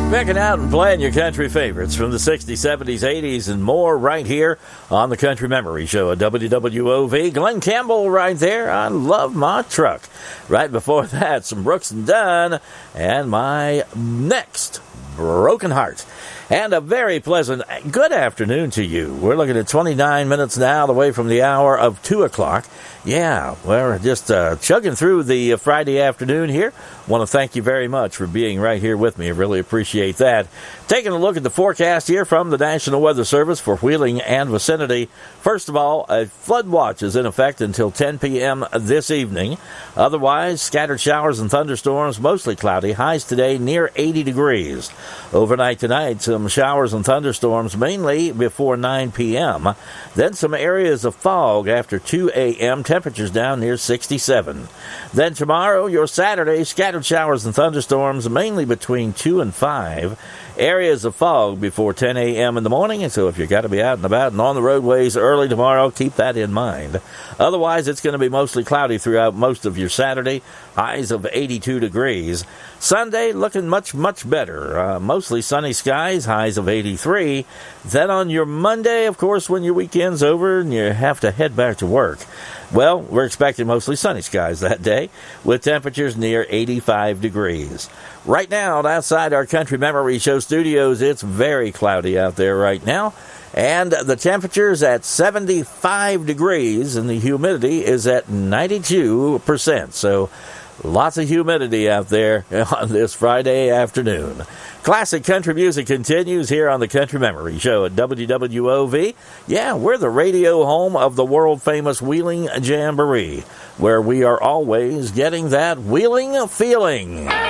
Checking out and playing your country favorites from the 60s, 70s, 80s, and more right here on the Country Memory Show at WWOV. Glenn Campbell right there. I love my truck. Right before that, some Brooks and Dunn and my next Broken Heart. And a very pleasant good afternoon to you. We're looking at 29 minutes now away from the hour of 2 o'clock. Yeah, we're just chugging through the Friday afternoon here. Want to thank you very much for being right here with me. I really appreciate that. Taking a look at the forecast here from the National Weather Service for Wheeling and vicinity. First of all, a flood watch is in effect until 10 p.m. this evening. Otherwise, scattered showers and thunderstorms, mostly cloudy. Highs today near 80 degrees. Overnight tonight, some showers and thunderstorms, mainly before 9 p.m. Then some areas of fog after 2 a.m. Temperatures down near 67. Then tomorrow, your Saturday, scattered showers and thunderstorms, mainly between 2 and 5. Areas of fog before 10 a.m. in the morning, and so if you've got to be out and about and on the roadways early tomorrow, keep that in mind. Otherwise, it's going to be mostly cloudy throughout most of your Saturday, highs of 82 degrees. Sunday, looking much, much better. Mostly sunny skies, highs of 83. Then on your Monday, of course, when your weekend's over and you have to head back to work, well, we're expecting mostly sunny skies that day, with temperatures near 85 degrees. Right now, outside our Country Memory Show studios, it's very cloudy out there right now, and the temperature's at 75 degrees, and the humidity is at 92%, so lots of humidity out there on this Friday afternoon. Classic country music continues here on the Country Memory Show at WWOV. Yeah, we're the radio home of the world-famous Wheeling Jamboree, where we are always getting that wheeling feeling.